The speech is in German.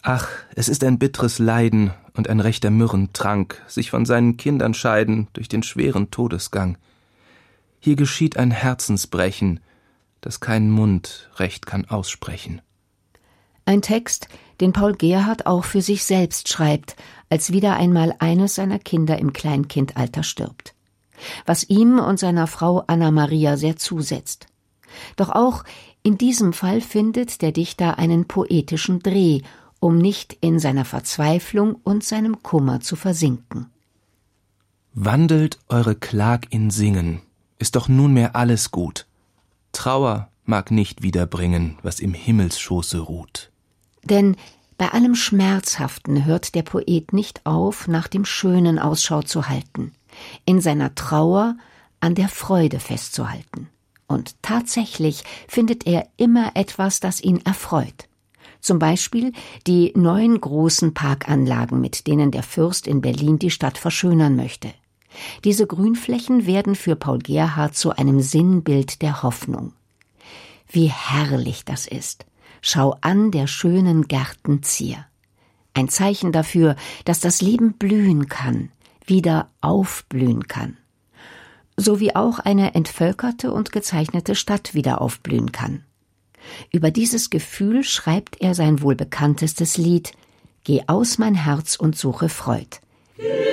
Ach, es ist ein bitteres Leiden und ein rechter Myrrhentrank, sich von seinen Kindern scheiden durch den schweren Todesgang. Hier geschieht ein Herzensbrechen, das kein Mund recht kann aussprechen. Ein Text, den Paul Gerhardt auch für sich selbst schreibt, als wieder einmal eines seiner Kinder im Kleinkindalter stirbt. Was ihm und seiner Frau Anna Maria sehr zusetzt. Doch auch in diesem Fall findet der Dichter einen poetischen Dreh, um nicht in seiner Verzweiflung und seinem Kummer zu versinken. Wandelt eure Klag in Singen, ist doch nunmehr alles gut. Trauer mag nicht wiederbringen, was im Himmelsschoße ruht. Denn bei allem Schmerzhaften hört der Poet nicht auf, nach dem Schönen Ausschau zu halten, in seiner Trauer an der Freude festzuhalten. Und tatsächlich findet er immer etwas, das ihn erfreut. Zum Beispiel die 9 großen Parkanlagen, mit denen der Fürst in Berlin die Stadt verschönern möchte. Diese Grünflächen werden für Paul Gerhardt zu einem Sinnbild der Hoffnung. Wie herrlich das ist! Schau an der schönen Gärten Zier. Ein Zeichen dafür, dass das Leben blühen kann, wieder aufblühen kann. So wie auch eine entvölkerte und gezeichnete Stadt wieder aufblühen kann. Über dieses Gefühl schreibt er sein wohl bekanntestes Lied »Geh aus mein Herz und suche Freud«.